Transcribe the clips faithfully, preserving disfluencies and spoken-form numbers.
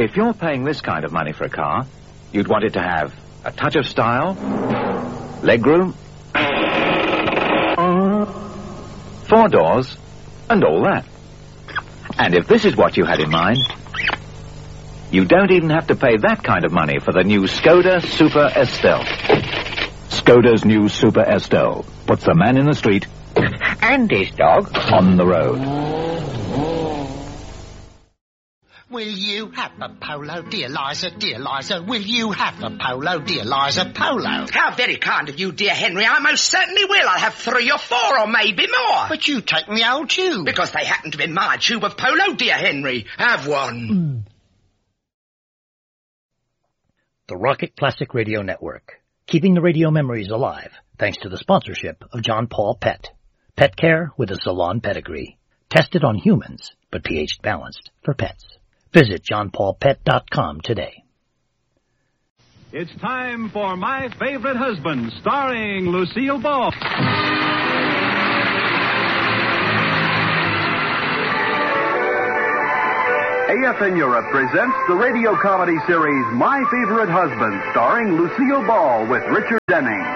If you're paying this kind of money for a car, you'd want it to have a touch of style, legroom, four doors, and all that. And if this is what you had in mind, you don't even have to pay that kind of money for the new Skoda Super Estelle. Skoda's new Super Estelle puts the man in the street and his dog on the road. Will you have a polo, dear Liza, dear Liza? Will you have a polo, dear Liza, polo? How very kind of you, dear Henry. I most certainly will. I'll have three or four or maybe more. But you take me old tube. Because they happen to be my tube of polo, dear Henry. Have one. Mm. The Rocket Classic Radio Network. Keeping the radio memories alive thanks to the sponsorship of John Paul Pet. Pet care with a salon pedigree. Tested on humans, but pH balanced for pets. Visit john paul pet dot com today. It's time for My Favorite Husband, starring Lucille Ball. A F N Europe presents the radio comedy series My Favorite Husband, starring Lucille Ball with Richard Denning.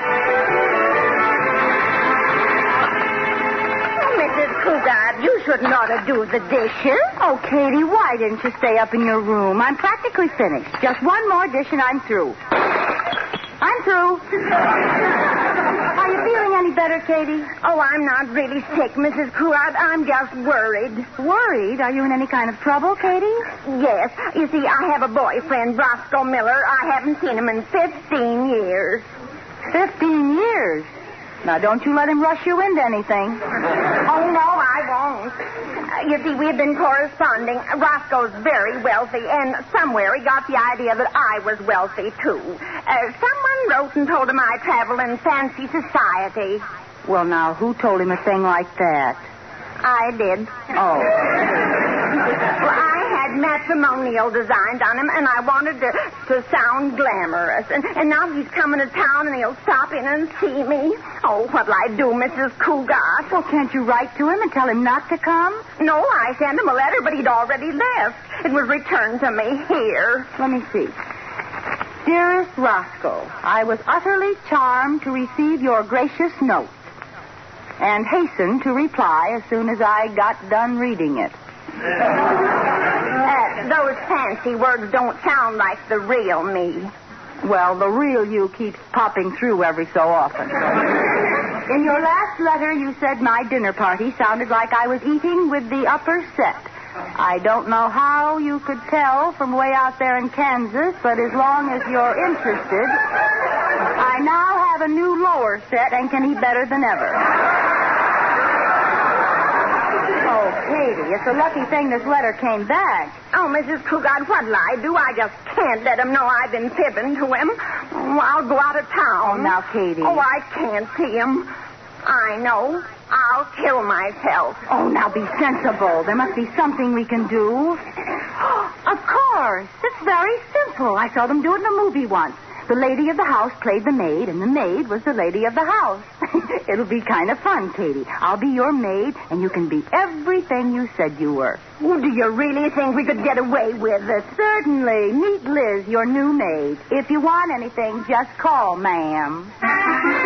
Cougar, you shouldn't ought to do the dishes. Oh, Katie, why didn't you stay up in your room? I'm practically finished. Just one more dish and I'm through. I'm through. Are you feeling any better, Katie? Oh, I'm not really sick, Missus Cougar. I'm just worried. Worried? Are you in any kind of trouble, Katie? Yes. You see, I have a boyfriend, Roscoe Miller. I haven't seen him in fifteen years. Fifteen years? Now, don't you let him rush you into anything. Oh, no, I won't. Uh, you see, we've been corresponding. Roscoe's very wealthy, and somewhere he got the idea that I was wealthy, too. Uh, someone wrote and told him I travel in fancy society. Well, now, who told him a thing like that? I did. Oh. Well, I had matrimonial designs on him, and I wanted to, to sound glamorous. And, and now he's coming to town, and he'll stop in and see me. Oh, what'll I do, Missus Cougar? Well, can't you write to him and tell him not to come? No, I sent him a letter, but he'd already left. It was returned to me here. Let me see. Dearest Roscoe, I was utterly charmed to receive your gracious note and hastened to reply as soon as I got done reading it. Uh, those fancy words don't sound like the real me. Well, the real you keeps popping through every so often. In your last letter, you said my dinner party sounded like I was eating with the upper set. I don't know how you could tell from way out there in Kansas, but as long as you're interested, I now have a new lower set and can eat better than ever. Oh, Katie, it's a lucky thing this letter came back. Oh, Missus Cougar, what'll I do? I just can't let him know I've been fibbing to him. Oh, I'll go out of town. Oh, now, Katie. Oh, I can't see him. I know. I'll kill myself. Oh, now be sensible. There must be something we can do. Of course. It's very simple. I saw them do it in a movie once. The lady of the house played the maid, and the maid was the lady of the house. It'll be kind of fun, Katie. I'll be your maid, and you can be everything you said you were. Oh, do you really think we could get away with it? Certainly. Meet Liz, your new maid. If you want anything, just call, ma'am.